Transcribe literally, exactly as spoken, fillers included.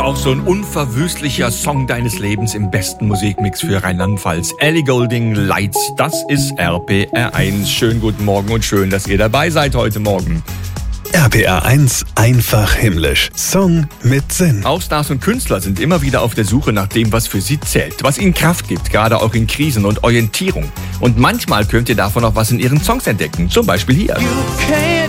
auch so ein unverwüstlicher Song deines Lebens im besten Musikmix für Rheinland-Pfalz. Ellie Goulding, Lights, das ist R P R eins. Schönen guten Morgen und schön, dass ihr dabei seid heute Morgen. R P R eins einfach himmlisch. Song mit Sinn. Auch Stars und Künstler sind immer wieder auf der Suche nach dem, was für sie zählt, was ihnen Kraft gibt, gerade auch in Krisen und Orientierung. Und manchmal könnt ihr davon auch was in ihren Songs entdecken, zum Beispiel hier.